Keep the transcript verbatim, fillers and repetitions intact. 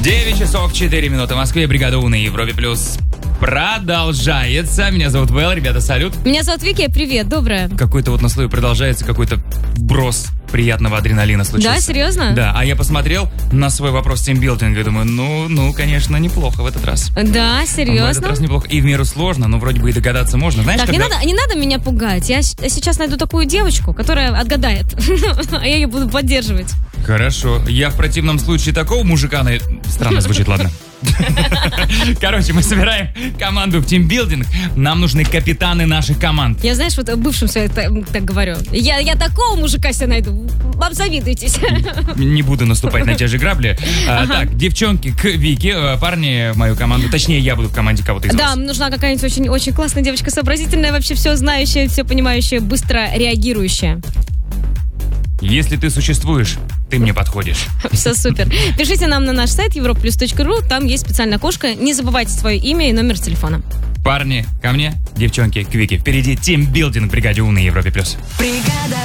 девять часов четыре минуты в Москве. Бригада У на Европе Плюс продолжается. Меня зовут Вэл, ребята, салют. Меня зовут Вики, привет, доброе. Какой-то вот на слое продолжается, какой-то вброс приятного адреналина случился. Да, серьезно? Да, а я посмотрел на свой вопрос тимбилдинга и думаю, ну, ну, конечно, неплохо в этот раз. Да, серьезно? В этот раз неплохо. И в меру сложно, но вроде бы и догадаться можно. Знаешь, так, когда... не, надо, не надо меня пугать. Я сейчас найду такую девочку, которая отгадает. А я ее буду поддерживать. Хорошо. Я в противном случае такого мужика... На... Странно звучит, ладно. Короче, мы собираем команду в тимбилдинг. Нам нужны капитаны наших команд. Я, знаешь, вот бывшим все это так говорю. Я, я такого мужика себе найду. Обзавидуйтесь. Не буду наступать на те же грабли. а, ага. Так, девчонки к Вике, парни в мою команду. Точнее, я буду в команде кого-то из да, вас. Да, нужна какая-нибудь очень, очень классная девочка, сообразительная, вообще все знающая, все понимающая, быстро реагирующая. Если ты существуешь, ты мне подходишь. Все супер. Пишите нам на наш сайт европа плюс точка ру, там есть специальное окошко. Не забывайте свое имя и номер телефона. Парни, ко мне, девчонки, к Вике. Впереди тимбилдинг в бригаде У на Европе Плюс. Бригада